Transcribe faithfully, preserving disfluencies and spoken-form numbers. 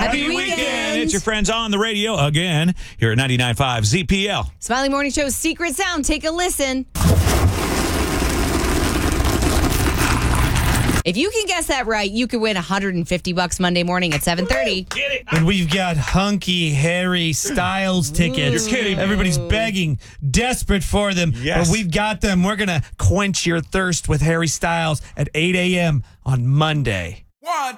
Happy, Happy weekend. weekend. It's your friends on the radio again here at ninety-nine point five Z P L. Smiley Morning Show's Secret Sound. Take a listen. If you can guess that right, you could win one hundred fifty bucks Monday morning at seven thirty. Get it. And we've got hunky Harry Styles tickets. You're kidding me. Everybody's begging, desperate for them. Yes. But we've got them. We're going to quench your thirst with Harry Styles at eight a.m. on Monday. One,